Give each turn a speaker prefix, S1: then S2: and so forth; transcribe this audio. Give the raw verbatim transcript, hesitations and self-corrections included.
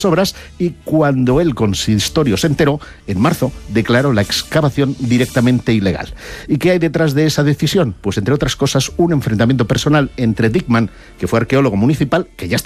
S1: obras, y cuando el consistorio se enteró, en marzo declaró la excavación directamente ilegal. ¿Y qué hay detrás de esa decisión? Pues entre otras cosas un enfrentamiento personal entre Dickmann, que fue arqueólogo municipal, que ya está